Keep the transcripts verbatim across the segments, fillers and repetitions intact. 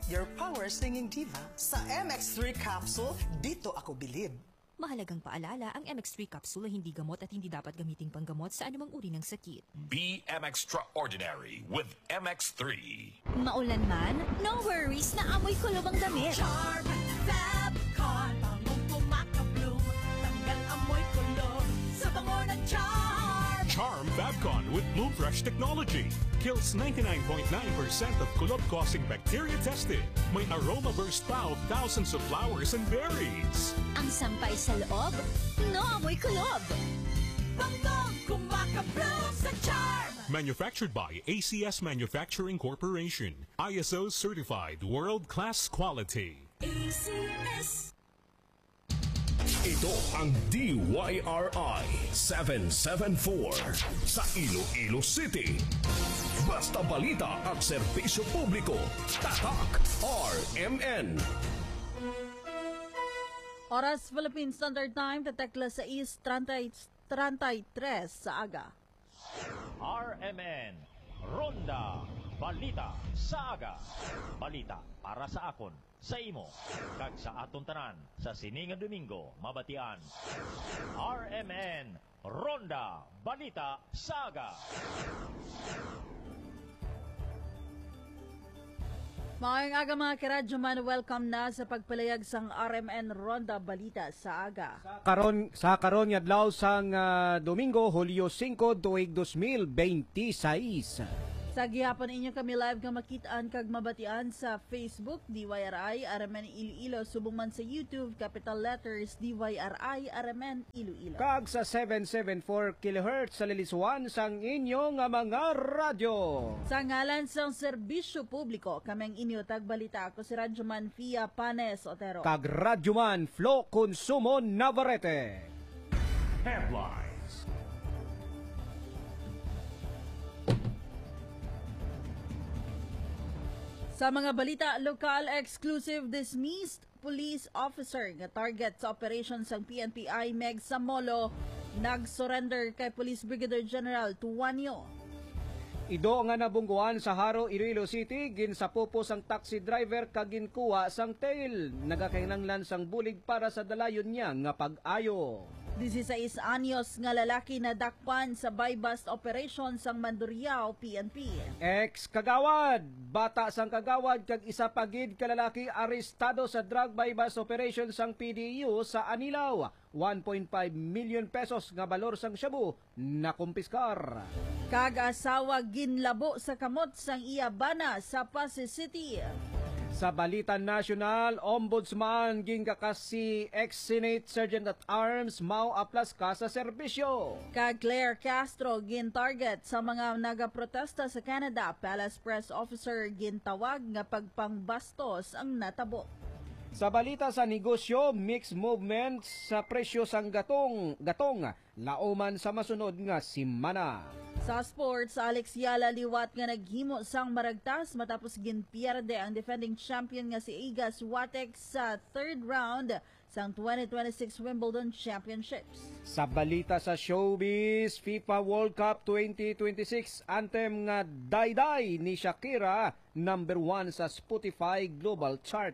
your power singing diva. Sa M X three capsule, dito ako bilib. Mahalagang paalala, ang M X three capsule ay hindi gamot at hindi dapat gamiting panggamot sa anumang uri ng sakit. Be M Extraordinary with M X three. Maulan man, no worries na amoy kulob ang damit. Charm Fabcon, bangong pumakabloom, tanggal amoy kulob sa bango ng Charm. Charm Fabcon with Bloom Fresh technology. Kills ninety-nine point nine percent of kulob-causing bacteria tested. May aroma burst pa of thousands of flowers and berries. Ang sampay sa loob, no amoy kulob. Bangong kumakabloom sa Charm. Manufactured by A C S Manufacturing Corporation. I S O certified world-class quality. A C S. Ito ang D Y R I seven seven four sa Iloilo City. Basta balita at serbisyo publiko. Tatak R M N. Oras Philippine Standard Time, tatekla sa East thirty-three sa aga. R M N, Ronda, Balita sa aga. Balita para sa akon, sa imo, kag sa aton tanan, sa Sininga Domingo, Mabatian. R M N, Ronda, Balita sa aga. Maayong aga mga karadyo man, welcome na sa pagpalayag sang R M N Ronda Balita sa aga. Karon sa karon nga adlaw sang uh, Domingo, Hulyo five, tuig two thousand twenty-six. Sa gihapon inyo kami live nga makitaan kag mabatian sa Facebook D Y R I R M N Iloilo, subong man sa YouTube capital letters D Y R I R M N Iloilo. Kag sa seven seventy-four kilohertz sa liliswan sang inyo nga mga radyo. Sa ngalan sang serbisyo publiko, kaming inyo tagbalita, ako si Radyoman Fia Panes Otero. Kag Radyoman Flo Consumo Navarrete. Headline. Sa mga balita lokal, exclusive dismissed police officer nga target sa operation sang P N P I M E G sa Molo nag-surrender kay Police Brigadier General Tuanyo. Ido nga nabungguan sa Haro, Iloilo City, ginsapupo sang taxi driver kag ginkuha sang tail. Nagakainanglan sang bulig para sa dalayon niya nga pag-ayo. sixteen anyos nga lalaki na dakpan sa buy-bust operation sang Mandurriao P N P. Ex-kagawad, bata sang kagawad kag isa pagid kalalaki arestado sa drug buy-bust operation sang P D U sa Anilaw. one point five million pesos nga balor sang shabu na kumpiskar. Kag asawa ginlabo sa kamot sang iyabana sa Pasig City. Sa balita nasyonal, Ombudsman gingakas si ex-Senate Sergeant at Arms Mau Aplas ka sa serbisyo. Kag Claire Castro gin-target sa mga nagaprotesta sa Canada. Palace Press Officer gintawag nga pagpangbastos ang natabo. Sa balita sa negosyo, mixed movement sa presyo sang gatong, gatong lauman sa masunod nga simana. Sa sports, Alex Yala liwat nga naghimo sang maragtas matapos ginpierde ang defending champion nga si Iga Swiatek sa third round sang twenty twenty-six Wimbledon Championships. Sa balita sa showbiz, FIFA World Cup twenty twenty-six anthem nga Dayday ni Shakira, number one sa Spotify Global Chart.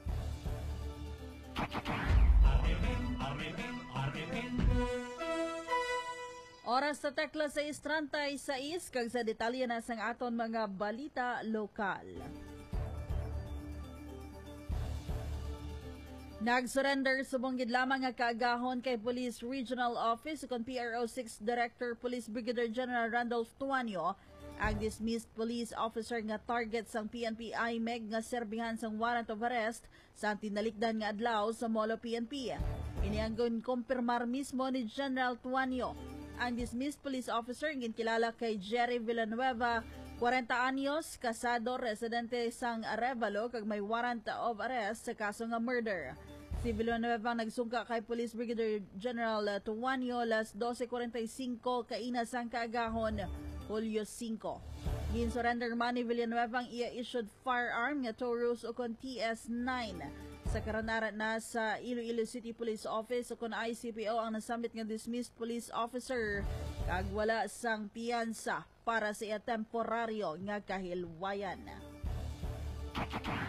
Oras sa tekla sa istrantay sa is, kag sa detalye na sang aton mga balita lokal. Nag-surrender subong gid lamang nga kaagahon kay Police Regional Office kon P R O six Director Police Brigadier General Randolph Tuanyo ang dismissed police officer nga target sang P N P I M E G nga serbihan sang warrant of arrest sa tinalikdan nga adlaw sa Molo P N P. Inianggon kumpirmar mismo ni General Tuanyo. Ang dismissed police officer ginkilala kay Jerry Villanueva, forty anyos, kasado, residente sang Arevalo kag may warrant of arrest sa kaso nga murder. Si Villanueva nagsungka kay Police Brigadier General Tuanyo las twelve forty-five kaina sang kaagahon, Hulyo five. Gin-surrender man ni Villanueva ang iya-issued firearm nga Taurus o kon T S nine. Sa karanara na sa Iloilo City Police Office o kon I C P O ang nasambit nga dismissed police officer kag wala sang piyansa para sa iya temporaryo nga kahilwayan.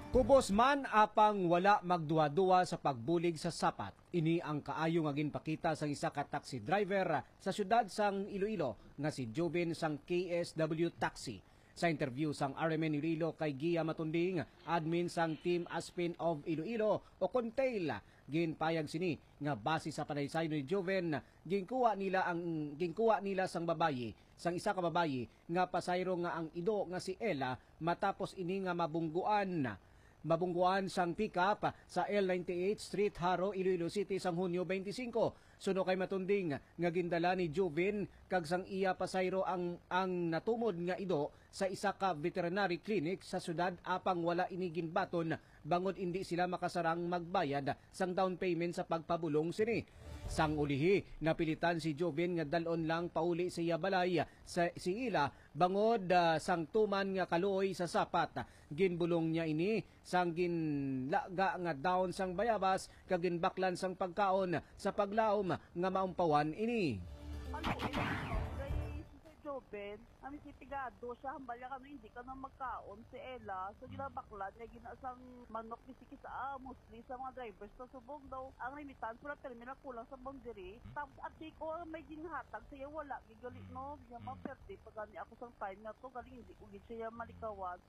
Kubos man apang wala magduwa-duwa sa pagbulig sa sapat. Ini ang kaayo nga ginpakita sang isa ka taxi driver sa syudad sang Iloilo nga si Jovin sang K S W Taxi. Sa interview sang R M N Iloilo kay Gia Matunding, admin sang Team Aspin of Iloilo o Contail, ginpayag sini nga base sa panaysay ni Joven, ginkuha nila ang ginkuha nila sang babayi, sang isa ka babayi nga pasayro nga ang ido nga si Ella matapos ini nga mabungguan mabungguan sang pick-up sa L ninety-eight Street, Haro, Iloilo City sang Hunyo twenty-five. Suno kay Matunding nga gindala ni Jovin kag sang iya pasayro ang ang natumod nga ido sa isa ka veterinary clinic sa syudad apang wala ini ginbaton bangod indi sila makasarang magbayad sang down payment sa pagpabulong sini. Sang ulihi, napilitan si Jovin nga dalon lang pauli sa iya balay sa si ila bangod uh, sang tuman nga kaluoy sa sapat. Ginbulong niya ini sang ginlaga nga down sang bayabas kag ginbaklan sang pagkaon sa paglaom nga maumpawan ini. Ano eh? Si Joven, kami si Tigado, siya hambalya kami, hindi ka na magkaon si Ella. So ginabaklan, niya ginasang manok ni Siki sa mostly sa mga drivers. So subong daw, ang limitan, pula terminal kulang sa boundary. Tapos at di ko may ginhatag, siya wala, gigalit no, niya maperte. Pag gani ako sang time na to, galing hindi ugit siya malikawan.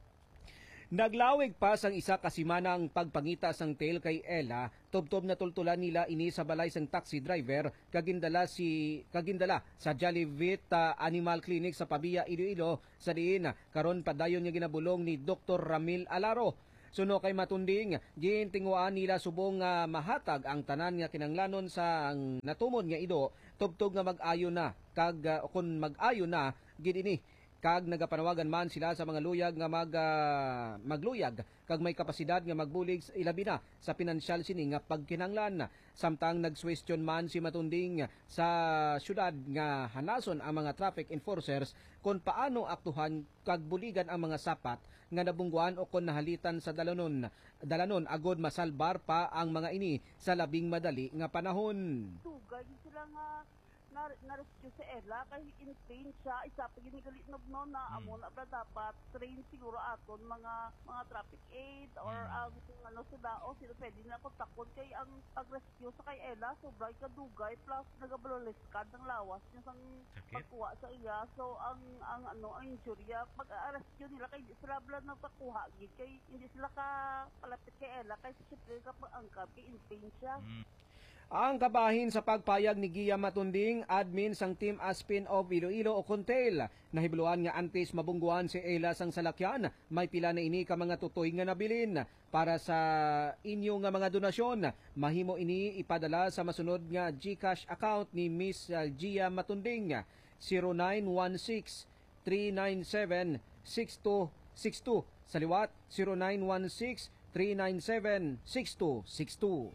Naglawig pa sang isa kasimanang pagpangita sang tail kay Ella, tubtob na tultulan nila ini sa balay sang taxi driver kagindala si kagindala sa Jollivit uh, Animal Clinic sa Pabia, Iloilo sa diin karon padayon niya ginabulong ni Doctor Ramil Alaro. Suno kay Matunding, gintinguan nila subong nga uh, mahatag ang tanan nga kinanglanon sa natumod nga ido, tubtog nga mag-ayo na kag uh, kun mag-ayo na gid ini. Kag nagapanawagan man sila sa mga luyag nga mag uh, magluyag kag may kapasidad nga magbulig ilabi na sa pinansyal sini nga pagkinanglan. Samtang nag-question man si Matunding sa syudad nga hanason ang mga traffic enforcers kung paano aktuhan kag buligan ang mga sapat nga nabungguan o kung nahalitan sa dalanon dalanon agod masalbar pa ang mga ini sa labing madali nga panahon. Tugay sila nga na na-rescue si Ella kay in-train siya isa pa ginigalit no no na amo na ba dapat train siguro aton mga mga traffic aid or ang um, ano sila o sila pwede na kontakon kay ang pag-rescue sa kay Ella sobrang kadugay plus nagabaloliskan ng lawas niya sang pagkuha sa iya so ang ang ano ang injury pag-rescue nila kay sila bla na pakuha gid kay hindi sila ka palapit kay Ella kay siyempre kapag angkap kay in-train siya. Mm. Ang kabahin sa pagpayag ni Gia Matunding, admin sang Team Aspin of Iloilo o Contail, nahibuluan nga antes mabungguan si Ella sang salakyan, may pila na ini ka mga tutoy nga nabilin. Para sa inyo nga mga donasyon, mahimo ini ipadala sa masunod nga GCash account ni Miss Gia Matunding, zero nine one six, three nine seven, six two six two, sa liwat zero nine one six, three nine seven, six two six two.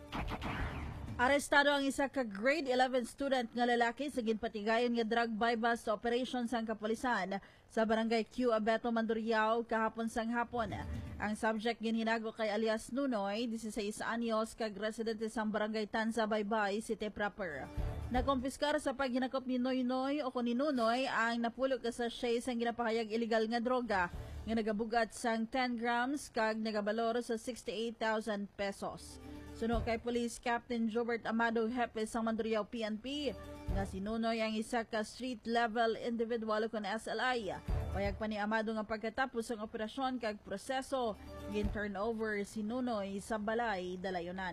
Arestado ang isa ka grade eleven student nga lalaki sa ginpatigayon nga drug buy-bust operation sang kapulisan sa barangay Q Abeto, Mandurriao kahapon sang hapon. Ang subject ginhinago kay alias Nunoy, sixteen anyos, kag residente sang barangay Tanza, Baybay, City Proper. Nakompiskar sa paghinakop ni Noynoy o ni Nunoy ang napulog ka sa sachet sang ginapahayag illegal nga droga nga nagabugat sang ten grams kag nagabalor sa sixty-eight thousand pesos. Suno kay Police Captain Jobert Amado Hepe sang Mandurriao P N P nga si Nunoy ang isa ka street level individual kon S L I. Payag pa ni Amado nga pagkatapos ang operasyon kag proseso gin turnover si Nunoy sa balay Dalayonan.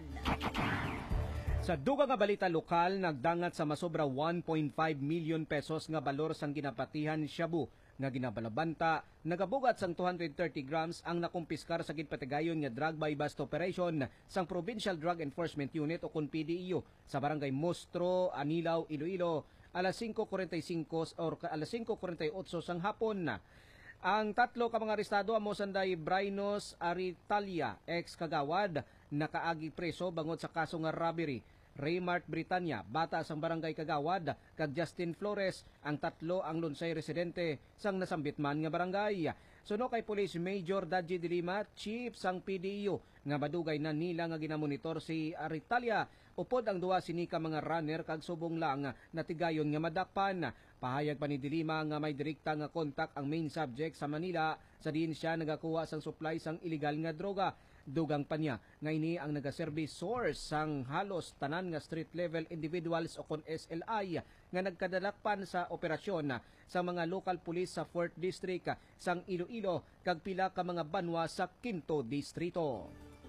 Sa dugang nga balita lokal, nagdangat sa masobra one point five million pesos nga balor sang ginapatihan Shabu nga ginabalabanta, nagabugat sang two hundred thirty grams ang nakumpiskar sa ginpatigayon nga drug buy-bust operation sang Provincial Drug Enforcement Unit o kun P D E U sa barangay Mostro, Anilaw, Iloilo, alas five forty-five or alas five forty-eight sang hapon na. Ang tatlo ka mga arestado amo sanday Brainos Aritalia, ex-kagawad, nakaagi preso bangod sa kaso nga robbery. Raymart Britanya, bata sang barangay Kagawad, kag Justin Flores, ang tatlo ang lunsay residente sang nasambit man nga barangay. Suno kay Police Major Dadji Dilima, Chief sang P D E U, nga madugay na nila nga ginamonitor si Aritalia, upod ang duwa sini ka mga runner kag subong lang natigayon nga madakpan. Pahayag pa ni Dilima nga may direkta nga kontak ang main subject sa Manila sa diin siya nagakuha sang supply sang illegal nga droga. Dugang pa niya nga ini ang nagaservice source sang halos tanan nga street level individuals o kon S L I nga nagkadalakpan sa operasyon sa mga local police sa fourth District sang Iloilo kag pila ka mga banwa sa Quinto Distrito.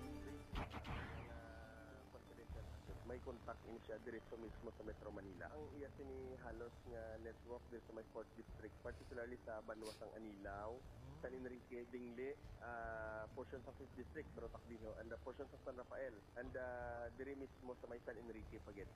May contact in siya diretso mismo sa Metro Manila. Ang iya sini halos nga network din sa may fourth District, particularly sa banwa sang Anilaw, San Enrique, Dingle, uh, portions of fifth District, pero Takdiho, and the portions of San Rafael, and uh, diri mismo sa may San Enrique Pagit.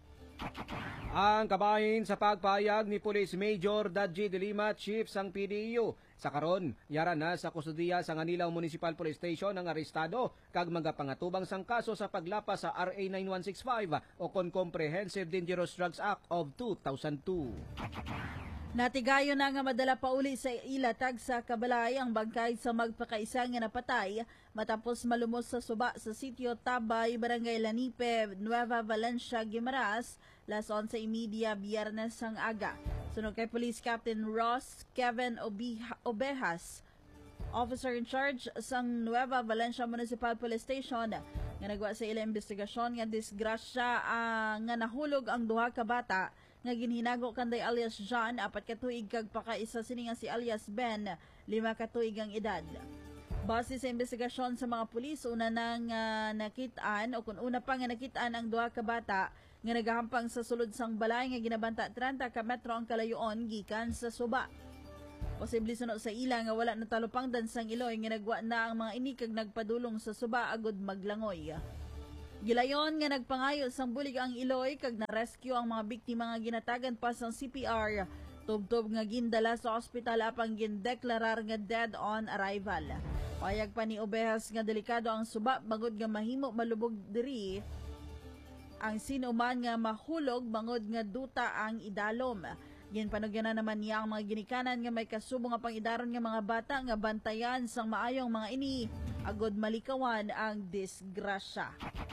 Ang kabahin sa pagpayag ni Police Major Dadji De Lima, Chief sang P D E U. Sa karon, yara na sa kustudiya sa Anilaw Municipal Police Station ang arestado kag mga pangatubang sang kaso sa paglapas sa R A nine one six five o kon Comprehensive Dangerous Drugs Act of two thousand two. Natigayo na nga madala pa uli sa ilatag sa Kabalay ang bangkay sa magpakaisa nga napatay matapos malumos sa suba sa sitio Tabay, Barangay Lanipe, Nueva Valencia, Guimaras, las onse media Biyernes sang aga. Sunod kay Police Captain Ross Kevin Obiha, Obejas, officer in charge sang Nueva Valencia Municipal Police Station, nga nagwa sa ila investigasyon nga disgrasya uh, nga nahulog ang duha ka bata nga ginhinago kanday alias John, apat ka tuig kag pakaisa sini nga si alias Ben, lima ka tuig ang edad. Base sa investigasyon sa mga pulis, una nang uh, nakitaan o kung una pa nga nakitaan ang duha ka bata nga nagahampang sa sulod sang balay nga ginabanta trenta ka metro ang kalayoon gikan sa suba. Posible sunod sa ila nga wala natalupang dansang Iloy nga nagwa na ang mga ini kag nagpadulong sa suba agud maglangoy. Gilayon nga nagpangayo sang bulig ang Iloy kag na-rescue ang mga biktima nga ginatagan pa sang C P R. Tubtob nga gindala sa ospital apang gindeklarar nga dead on arrival. Payag pa ni Obejas nga delikado ang suba bangod nga mahimo malubog diri ang sinuman nga mahulog bangod nga duta ang idalom. Ginpanugyan na naman niya ang mga ginikanan nga may kasubo nga pangidaron nga mga bata nga bantayan sang maayong mga ini agod malikawan ang disgrasya.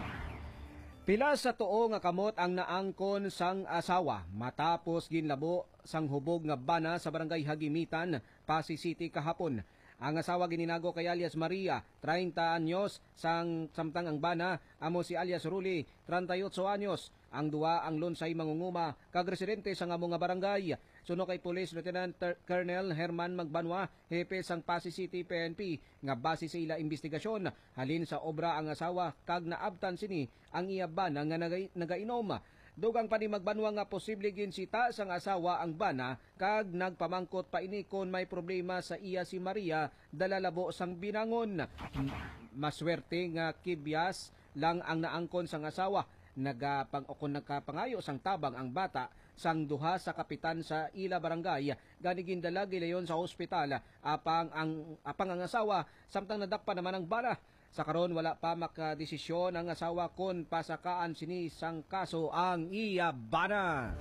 Pila sa tuo nga kamot ang naangkon sang asawa matapos ginlabo sang hubog nga bana sa barangay Hagimitan, Pasig City kahapon. Ang asawa gininago kay alias Maria, thirty anyos, sang samtang ang bana amo si alias Ruli, thirty-eight anyos. Ang duwa ang lunsay mangunguma kag residente sa amo nga barangay. Suno kay Police Lieutenant Colonel Herman Magbanwa, hepe sang Pasig City P N P, nga base sa ila investigasyon halin sa obra ang asawa kag naabtan sini ang iya bana nga naga, nagainom. Dugang pa ni Magbanwa nga posible ginsita sang asawa ang bana kag nagpamangkot pa ini kon may problema sa iya si Maria dalalabo sang binangon. Maswerte nga kibyas lang ang naangkon sang asawa. Nagapang o kung nagkapangayo sang tabang ang bata sang duha sa kapitan sa ila barangay gani gindala gilayon sa ospital apang ang apang ang asawa samtang nadakpa naman ang bala. Sa karon wala pa makadesisyon ang asawa kon pasakaan sini sang kaso ang iya bana.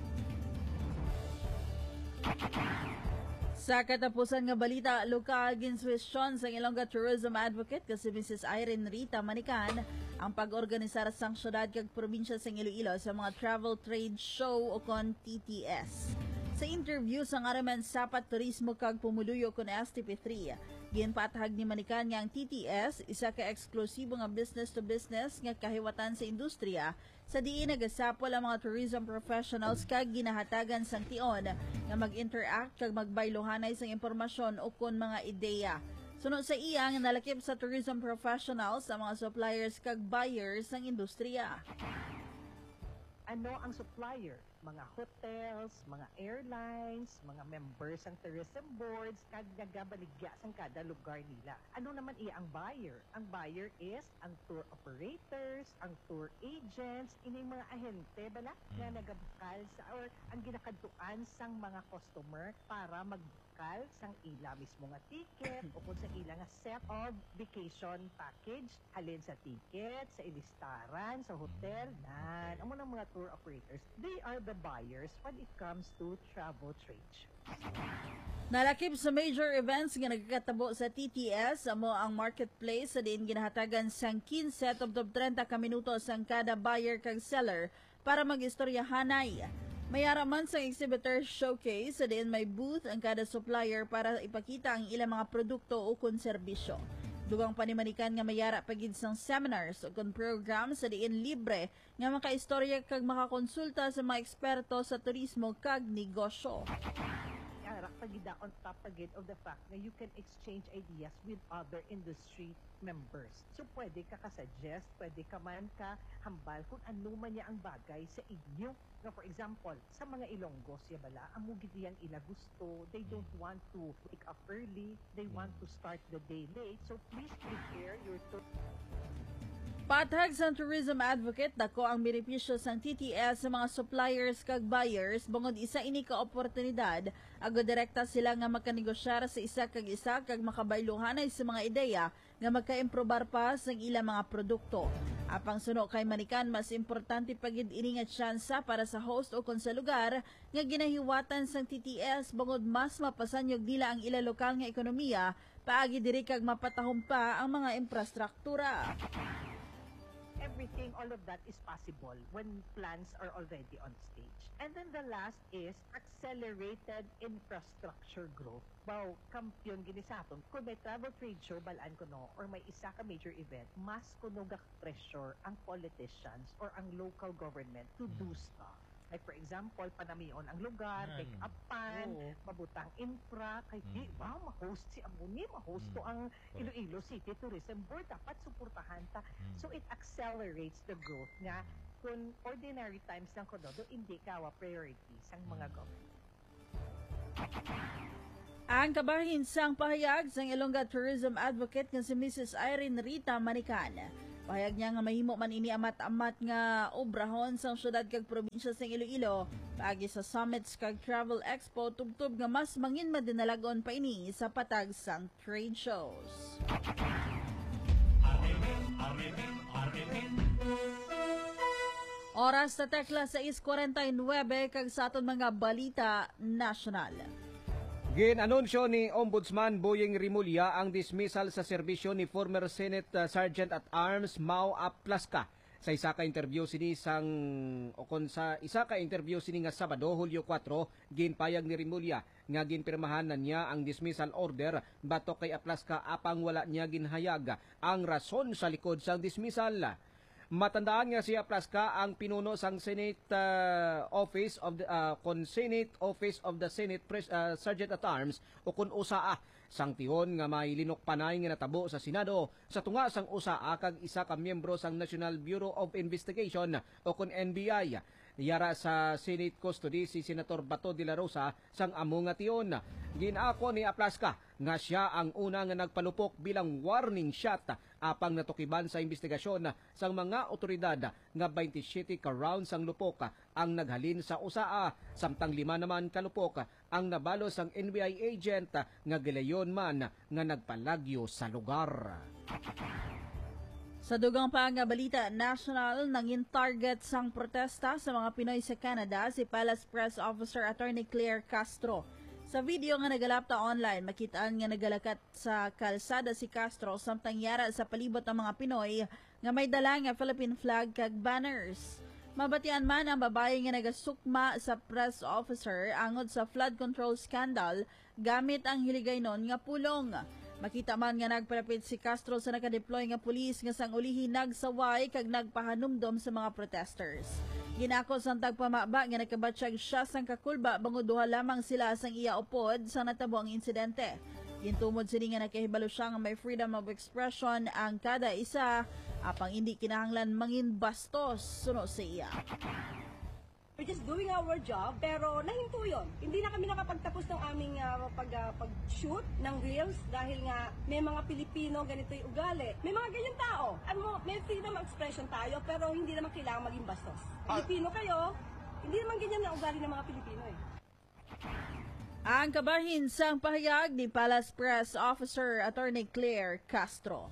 Sa katapusan nga balita, lokal ginswisyon sa Ilongga Tourism Advocate kasi Missus Irene Rita Manikan ang pag-organisar sang syudad kag probinsya sa Iloilo sa mga travel trade show o kon T T S. Sa interview sa Ngaraman Sapat Turismo kag Pumuluyo kon S T P three, ginpatahag ni Manikan nga ang T T S isa ka eksklusibo nga business to business nga kahiwatan sa industriya sa diin nagasapol ang mga tourism professionals kag ginahatagan sang tion nga mag-interact kag magbaylohanay sang impormasyon o kon mga ideya. Sunod sa iya nga nalakip sa tourism professionals sa mga suppliers kag buyers sang industriya. Ano ang supplier? Mga hotels, mga airlines, mga members ng tourism boards, kag nagabaligya sa kada lugar nila. Ano naman iya ang buyer? Ang buyer is ang tour operators, ang tour agents, ining mga ahente bala nga nagabukal sa or ang ginakadtuan sang mga customer para magbukal sang ila mismo nga ticket o kung sa ila nga set of vacation package halin sa ticket, sa ilistaran, sa hotel, nan. Amo ng mga tour operators, they are the buyers when it comes to travel trade. Nalakip sa major events nga nagkatabo sa T T S amo ang marketplace sa diin ginahatagan sang fifteen to thirty ka minuto sang kada buyer kag seller para mag-istoryahanay. Mayara man sa exhibitor showcase, sa diin may booth ang kada supplier para ipakita ang ilang mga produkto o kun serbisyo. Dugang panimanikan nga mayara pagid sang seminars o kun program sa diin libre nga makaistorya kag makakonsulta sa mga eksperto sa turismo kag negosyo. Arak pagida on top agad of the fact na you can exchange ideas with other industry members. So pwede ka ka-suggest, pwede ka man ka hambal kung ano man niya ang bagay sa inyo. No, for example, sa mga Ilonggos, ya bala, ang mugid iyang ila gusto, they don't want to wake up early, they want to start the day late. So please prepare your to- Patag sa tourism advocate, dako ang benepisyo sang T T S sa mga suppliers kag buyers bungod isa ini ka oportunidad ago direkta sila nga makanegosyar sa isa kag isa kag makabayluhanay sa mga ideya nga magka-improbar pa sa ilang mga produkto. Apang suno kay manikan, mas importante pagid ini nga tsansa para sa host o kon sa lugar nga ginahiwatan sang T T S bungod mas mapasanyog nila ang ila lokal nga ekonomiya paagi diri kag mapatahom pa ang mga infrastruktura. Everything, all of that is possible when plans are already on stage. And then the last is accelerated infrastructure growth. Wow, kampiyon gini sa aton. Kung may travel trade show, balaan ko no, or may isa ka major event, mas kuno pressure ang politicians or ang local government to do stuff. Like for example, panamion ang lugar, Yan. take upan, Oo. mabutang infra, kay di Mm. ba, ma-host si Amuni, ma-host Mm. ko ang Correct. Iloilo City Tourism Board, dapat suportahan ta. Mm. So it accelerates the growth nga kung ordinary times lang ko do, hindi kawa priorities ang mga government. Ang kabahin sang pahayag sang Ilongga Tourism Advocate nga si Missus Irene Rita Manican. Pahayag niya nga mahimo man ini amat-amat nga obrahon sang syudad kag probinsya sang Iloilo paagi sa summits kag travel expo tubtob nga mas mangin madinalagon pa ini sa patag sang trade shows. Oras sa tekla sa is forty-nine kag sa aton mga balita nasyonal. Ginanunsyo ni Ombudsman Boyeng Rimulya ang dismissal sa serbisyo ni former Senate uh, Sergeant at Arms Mau Aplaska. Sa isa ka interview sini sang o kon sa isa ka interview sini nga Sabado, Hulyo four, ginpayag ni Rimulya nga ginpirmahan na niya ang dismissal order batok kay Aplaska apang wala niya ginhayag ang rason sa likod sang dismissal. Matandaan nga si Aplaska ang pinuno sang Senate uh, Office of the uh, kon Senate Office of the Senate Pres, uh, Sergeant at Arms o kun usaa sang tihon nga may linok panay nga natabo sa Senado sa tunga sang usaa kag isa ka miyembro sang National Bureau of Investigation o kun N B I. Yara sa Senate custody si Senator Bato de la Rosa sang amo nga tiyon. Ginako ni Aplaska nga siya ang una nga nagpalupok bilang warning shot apang natukiban sa investigasyon sang mga otoridad nga twenty-seven ka rounds ang lupok ang naghalin sa usaa samtang lima naman kalupok ang nabalo sang N B I agent nga gilayon man nga nagpalagyo sa lugar. Sa dugang pa nga balita national, nangin target sang protesta sa mga Pinoy sa Canada si Palace Press Officer Attorney Claire Castro. Sa video nga nagalapta online, makitaan nga nagalakat sa kalsada si Castro samtang yara sa palibot ng mga Pinoy nga may dala nga Philippine flag kag banners. Mabatian man ang babae nga nagasukma sa press officer angod sa flood control scandal gamit ang hiligaynon nga pulong. Makita man nga nagpalapit si Castro sa nakadeploy nga pulis nga sang ulihi nagsaway kag nagpahanumdom sa mga protesters. Ginako sang tagpamaba nga nakabatsyag siya sang kakulba bangod duha lamang sila sang iya upod sa natabo ang insidente. Gintumod sini nga nakahibalo siya nga may freedom of expression ang kada isa apang hindi kinahanglan mangin bastos suno sa iya. We're just doing our job, pero nahinto yun. Hindi na kami nakapagtapos ng aming uh, pag, uh, pag-shoot ng reels dahil nga may mga Pilipino ganito yung ugali. May mga ganyan tao. Ano, may freedom of expression tayo, pero hindi naman kailangan maging bastos. Pilipino kayo, hindi naman ganyan na ugali ng mga Pilipino eh. Ang kabahin sang pahayag ni Palace Press Officer Attorney Claire Castro.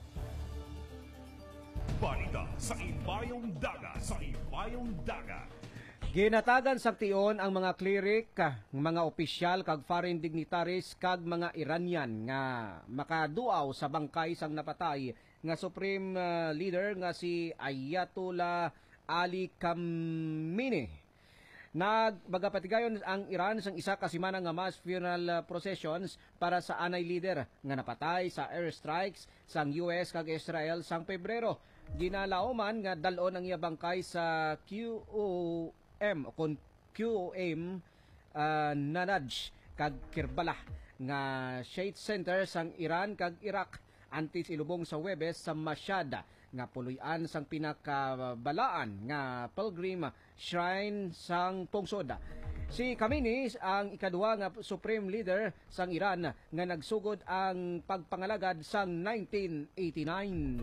Balita sa Imbayong Daga, sa Imbayong Daga. Ginatagan sa tiyon ang mga cleric, mga opisyal kag foreign dignitaries kag mga Iranian nga makaduaw sa bangkay sang napatay nga Supreme uh, Leader nga si Ayatollah Ali Khamenei. Nagbagapatigayon ang Iran sang isa ka semana nga mass funeral uh, processions para sa anay leader nga napatay sa airstrikes sang U S kag Israel sang Pebrero. Ginalaoman nga dalon ang iya bangkay sa Q O M o kon Q O M uh, Nanaj kag Kirbala nga Shade Center sang Iran kag Iraq antes ilubong sa Webes sa Mashhad nga puluyan sang pinakabalaan nga pilgrim shrine sang tungsod. Si Khamenei ang ikaduha nga supreme leader sang Iran nga nagsugod ang pagpangalagad sang nineteen eighty-nine.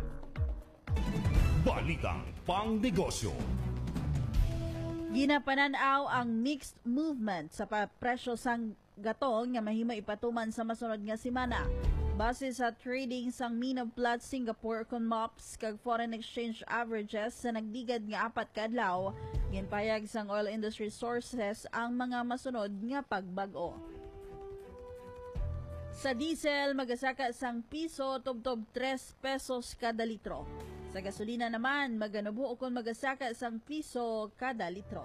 Balitang Pangnegosyo. Ginapananaw ang mixed movement sa presyo sang gatong nga mahimo ipatuman sa masunod nga semana. Base sa trading sang Minoplat Singapore kon M O P S kag foreign exchange averages sa nagdigad nga apat ka adlaw, ginpayag sang oil industry sources ang mga masunod nga pagbag-o. Sa diesel, magasaka sang piso tubtob tres pesos kada litro. Sa gasolina naman, maganubo kon magasaka sang piso kada litro.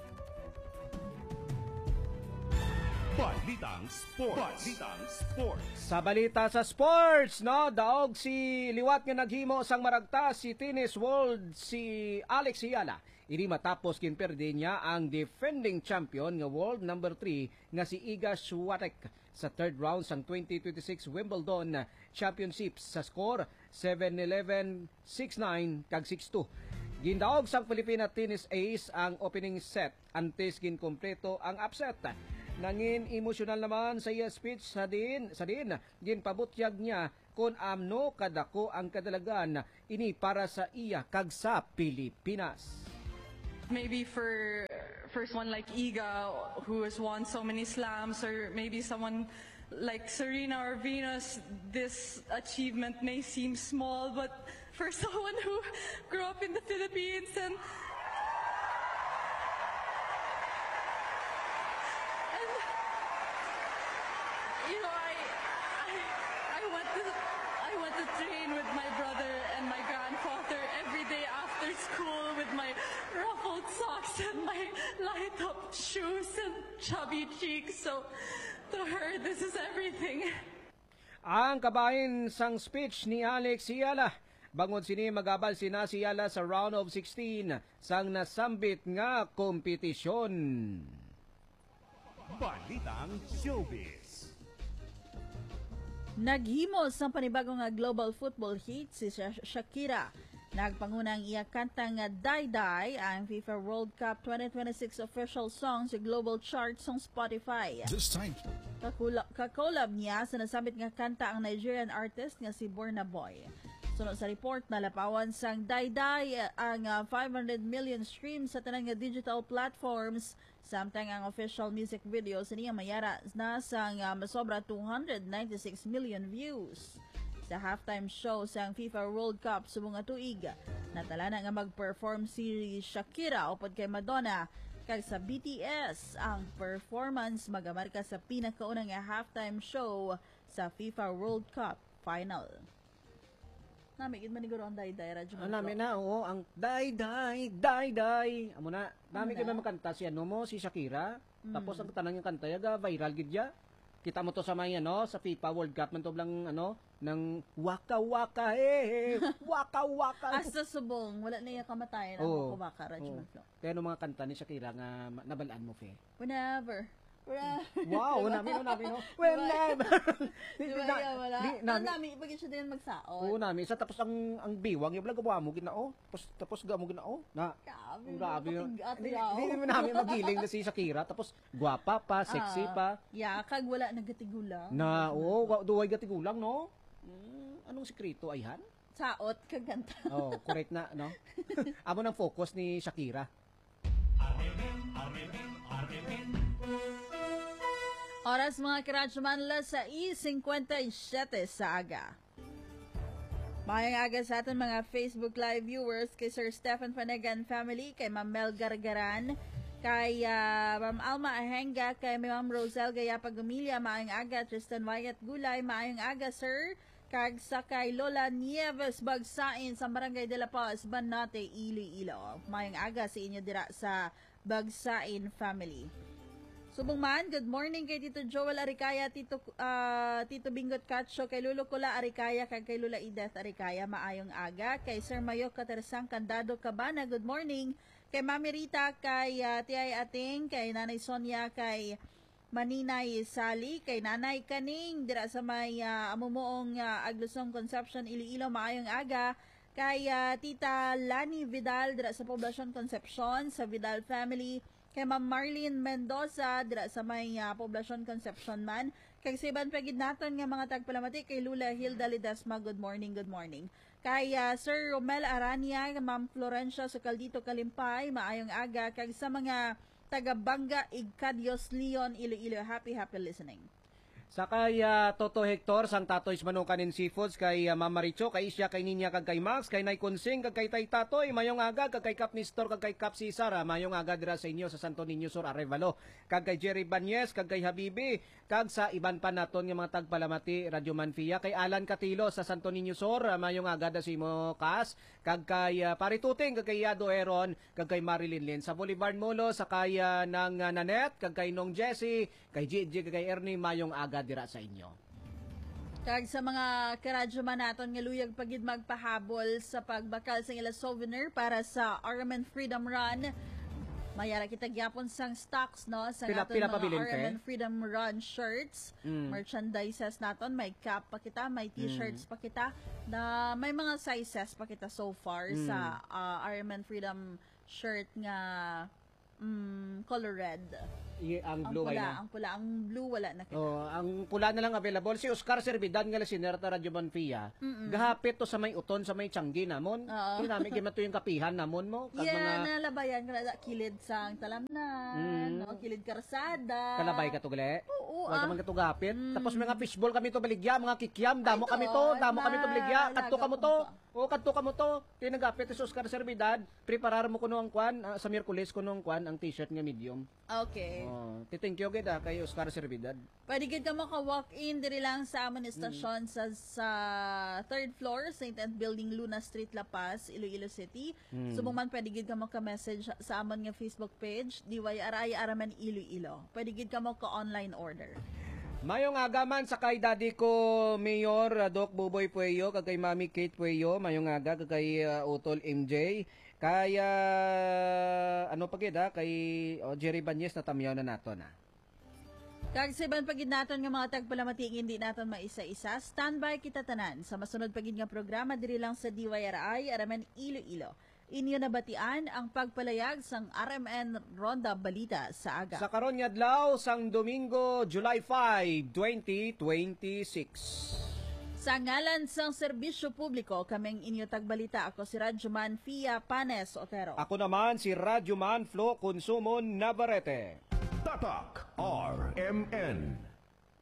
Balitang Sports. Balitang Sports. Sa balita sa sports, no, daog si liwat nga naghimo sang maragta si tennis world si Alex Ayala. Ini matapos kinperde niya ang defending champion nga world number three nga si Iga Swiatek sa third round sang twenty twenty-six Wimbledon Championships sa score seven eleven, six nine kag six two. Gindaog sang Filipina tennis ace ang opening set antes ginkompleto ang upset. Nangin emosyonal naman sa iya speech sa din, sa din ginpabutyag niya kung amno kadako ang kadalagan ini para sa iya kag sa Pilipinas. Maybe for first one like Iga who has won so many slams, or maybe someone like Serena or Venus, this achievement may seem small, but for someone who grew up in the Philippines and you know, I, I, I went to, I went to train with my brother and my grandfather every day after school with my ruffled socks and my light up shoes and chubby cheeks. So, to her, this is everything. Ang kabahin sang speech ni Alex Ayala, bangod sini magabal sina si Ayala sa round of sixteen sang nasambit nga kompetisyon. Balitang Showbiz. Naghimo sa panibagong nga global football hit si Shakira. Nagpangunang iya kanta nga Die Die ang FIFA World Cup twenty twenty-six official song sa global chart sa Spotify. This time. Kakolab niya sa nasabit nga kanta ang Nigerian artist nga si Burna Boy. Sunod sa report, nalapawan sang Die Die ang uh, five hundred million streams sa tanang nga digital platforms. Samtang ang official music video sa niya mayara na sang uh, masobra two hundred ninety-six million views. Sa halftime show sa FIFA World Cup subong nga tuig, natala na nga mag-perform si Shakira upod kay Madonna. Kag sa B T S, ang performance magamarka sa pinakaunang nga halftime show sa FIFA World Cup final. Nami, gid man siguro ang day-day, radyo mo. Nami na, oo, ang day-day, day-day. Amo na, nami gid man makanta si ano mo, si Shakira. Mm. Tapos ang tanang yung kanta, yaga, viral gid ya. Kita mo to sa mga ano, sa FIFA World Cup, man to lang, ano, ng waka-waka, eh, waka-waka. Asa subong, wala na yung kamatayan ang oh, waka-waka, radyo mo. Kaya ano mga kanta ni Shakira nga nabalaan mo, Fe? Whenever. Wow, namin, namin, no? Whenever. Diba yan, wala? Ang namin, ipagin siya din magsaon. Oo, namin. Sa tapos ang ang biwang, yung vlog mo ginao. Tapos, tapos gamo ginao. Na, grabe. Hindi naman namin magiling na si Shakira. Tapos, gwapa pa, sexy pa. Yeah, kag wala nagatigulang. Na, oo, duway gatigulang, no? Hmm, anong sikrito, ayhan? Saot, kaganta. Oo, oh, correct na, no? Amo ng focus ni Shakira. Oras mga karadyoman, sa i fifty-seven sa aga. Mayang aga sa atin mga Facebook Live viewers kay Sir Stephen Fanegan family, kay Ma'am Mel Gargaran, kay uh, Ma'am Alma Ahenga, kay Ma'am Rosel Gayapag Gumilia, maayong aga. Tristan Wyatt Gulay, maayong aga sir. Kag sa kay Lola Nieves Bagsain sa Barangay de la Paz, Banate, Iloilo. Maayong aga sa inyo dira sa Bagsain family. Subong man, good morning kay Tito Joel Aricaya, Tito uh, Tito Bingot Cacho, kay Lulo Kula Aricaya, kay kay Lula Edeth Aricaya, maayong aga. Kay Sir Mayo Katersang Candado Cabana, good morning. Kay Mami Rita, kay uh, Tiay Ating, kay Nanay Sonia, kay Maninay Sally, kay Nanay Kaning, dira sa may uh, amumuong uh, Aglusong Conception, Iloilo, maayong aga. Kay uh, Tita Lani Vidal, dira sa Poblacion Concepcion, sa Vidal family. Kay Ma'am Marlene Mendoza, dira sa may uh, Poblacion Concepcion man. Kay Siban Pagid naton nga mga tagpalamati, kay Lula Hilda Ledesma, good morning, good morning. Kay uh, Sir Romel Arania, Ma'am Florencia sa Caldito Kalimpay, maayong aga. Kay sa mga taga-Banga, Igcadios, Leon, Iloilo, happy, happy listening. Sa kay uh, Toto Hector, sang Tatoy's Manukanin Seafoods, kay uh, Mama Richo, kay Isya, kay Ninya, kag kay Max, kay Nay Kunsing, kag kay Tay Tatoy, mayong aga, kag kay Cap Nistor, kag kay Cap Cesar, uh, mayong aga dira sa inyo sa Santo Niño Sur, Arevalo, kag kay Jerry Banyes, kag kay Habibi, kag sa iban pa naton nga mga tagpalamati, Radyo Manfia, kay Alan Catilo sa Santo Niño Sur, uh, mayong aga da si mo Kas, kag kay uh, Parituting, kag kay Yado Eron, kag kay Marilyn Lin, sa Boulevard Molo, sa kaya ng uh, Nanette, kag kay Nong Jessie, kay Gigi, kag kay Ernie, mayong aga dira sa inyo. Kag sa mga karadyo man naton nga luyag pagid magpahabol sa pagbakal sa ila souvenir para sa R M N Freedom Run. Mayara kita gyapon sang stocks no sa Pila, naton pila mga pabilin, R M N te? Freedom Run shirts, Mm. merchandises naton, may cap pa kita, may t-shirts Mm. pa kita, na may mga sizes pa kita so far Mm. sa uh, R M N Freedom shirt nga mm, color red. I, ang blue pula, ay na. ang pula, ang blue wala na kita. Oh, ang pula na lang available si Oscar Servidad nga listener ta Radyo Manfia. Mm-mm. Gahapit to sa may uton sa may Tianggi namon. Oo. Kinami gimato yung kapihan namon mo kag Yeah, mga nalabayan ka na kilid sang talamnan, Mm. no? Kilid karsada. kalabay ka to gali. Oo, Wala ah. man kato gapit. Tapos mga fishball kami to baligya, mga kikiam, damo kami to, damo kami to baligya. Kadto ka mo to. O kadto ka mo to. Tinagapit si Oscar Servidad. Preparar mo kuno ang kwan ah, sa Miyerkules kuno ang kwan ang t-shirt nga medium. Okay. Oh, thank you gid ah, kay Oscar Servidad. Pwede gid ka maka-walk-in diri lang sa amon estasyon sa sa third floor, Saint Anne Building, Luna Street, La Paz, Iloilo City. Mm. So man pwede gid ka maka-message sa amon nga Facebook page, D Y R I Araman Iloilo. Pwede gid ka maka-online order. Mayong aga man sa kay daddy ko Mayor uh, Doc Buboy Pueyo, kag kay Mami Kate Pueyo, mayong aga kag kay uh, Utol M J, kay uh, ano pa gid ha, kay oh, Jerry Banyes na tamyaw na nato na. Kag siban pagid naton nga mga tagpalamati hindi naton maisa-isa, standby kita tanan sa masunod pagid nga programa diri lang sa D Y R I Araman Iloilo. Inyo nabatian ang pagpalayag sang R M N Ronda Balita sa aga. Sa karon nga adlaw sang Domingo, July fifth, twenty twenty-six. Sa ngalan sang serbisyo publiko, kaming inyo tagbalita. Ako si Radyoman Fia Panes Otero. Ako naman si Radyoman Flo Consumo Navarrete. Tatak R M N.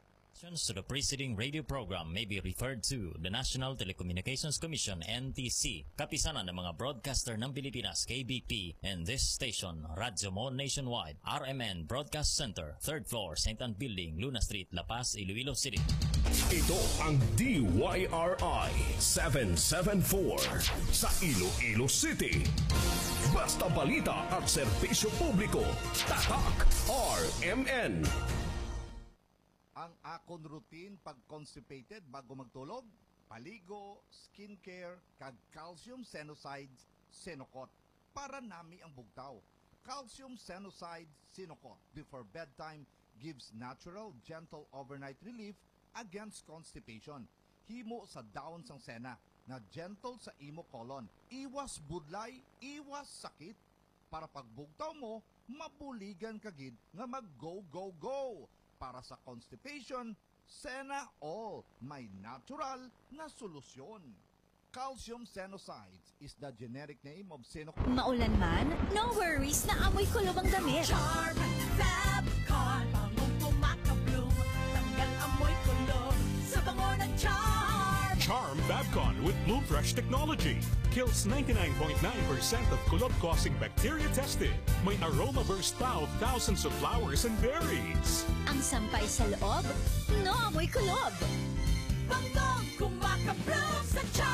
To the preceding radio program may be referred to the National Telecommunications Commission N T C, kapisanan ng mga broadcaster ng Pilipinas K B P, and this station, Radyo Mo Nationwide, R M N Broadcast Center, third floor, Saint Anne Building, Luna Street, La Paz, Iloilo City. Ito ang D Y R I seven seven four sa Iloilo City. Basta balita at serbisyo publiko. Tatak R M N. Ang akon routine pag constipated bago magtulog, paligo, skincare, kag calcium senosides, Senokot. Para nami ang bugtaw. Calcium senosides, Senokot before bedtime gives natural, gentle overnight relief against constipation. Himo sa daon sang sena na gentle sa imo colon. Iwas budlay, iwas sakit. Para pagbugtaw mo, mabuligan kagid nga mag go go go. Para sa constipation, Sena All, may natural na solusyon. Calcium Senosides is the generic name of Senokot. Maulan man, no worries na amoy kulob ang damit. Charm, Fabcon, bangong pumakabloom, tanggal amoy kulob sa bango ng Charm. Charm Fabcon with Bloom Fresh technology. Kills ninety-nine point nine percent of kulob-causing bacteria tested. May aroma burst pa of thousands of flowers and berries. Ang sampay sa loob, no amoy kulob. Bangong kumakabloom sa Charm.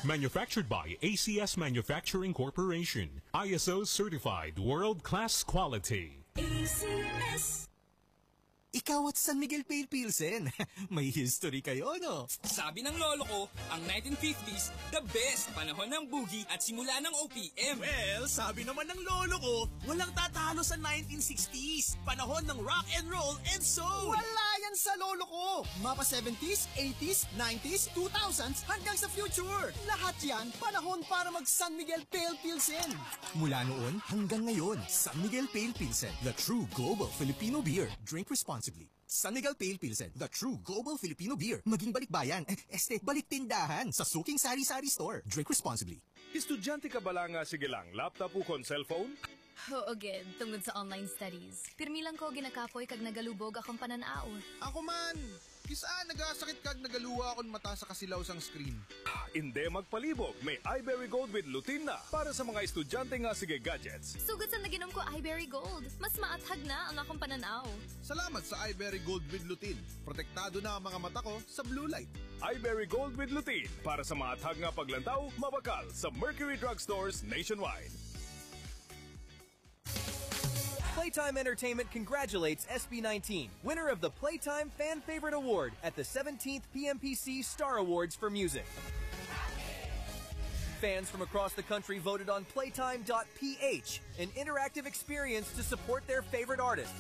Manufactured by A C S Manufacturing Corporation. I S O certified world-class quality. A C S. Ikaw at San Miguel Pale Pilsen. May history kayo, no? Sabi ng lolo ko, ang nineteen fifties, the best panahon ng boogie at simula ng O P M. Well, sabi naman ng lolo ko, walang tatalo sa nineteen sixties. Panahon ng rock and roll and soul. Wala yan sa lolo ko. Mapa seventies, eighties, nineties, two thousands, hanggang sa future. Lahat yan, panahon para mag San Miguel Pale Pilsen. Mula noon hanggang ngayon, San Miguel Pale Pilsen, the true global Filipino beer. Drink responsibly. San Miguel Pale Pilsen, the true global Filipino beer. Maging balikbayan, eh, este, balik tindahan sa Suking Sari Sari Store. Drink responsibly. Estudyante ka ba lang nga sige lang, laptop o kon cellphone? Oo, gid, tungod sa online studies. Pirmi lang ko ginakapoy kag nagalubog akong pananaw. Ako man! Kisaan nagasakit kag nagaluwa akong mata sa kasilaw sang screen. Hindi magpalibog, may iBerry Gold with lutein na para sa mga estudyante nga sige gadgets. Sugod sa naginom ko iBerry Gold, mas maathag na ang akong pananaw. Salamat sa iBerry Gold with lutein. Protektado na ang mga mata ko sa blue light. iBerry Gold with lutein para sa maathag nga paglantaw, mabakal sa Mercury Drugstores nationwide. Playtime Entertainment congratulates S B nineteen, winner of the Playtime Fan Favorite Award at the seventeenth P M P C Star Awards for Music. Fans from across the country voted on Playtime dot P H, an interactive experience to support their favorite artist.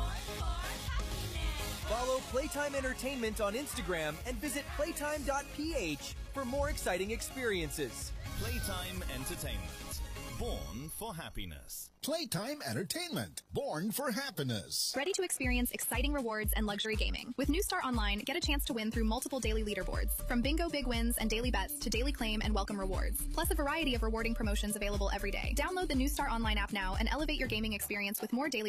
Follow Playtime Entertainment on Instagram and visit Playtime dot P H for more exciting experiences. Playtime Entertainment, born for happiness. Playtime Entertainment, born for happiness. Ready to experience exciting rewards and luxury gaming. With New Star Online, get a chance to win through multiple daily leaderboards, from bingo big wins and daily bets to daily claim and welcome rewards, plus a variety of rewarding promotions available every day. Download the New Star Online app now and elevate your gaming experience with more daily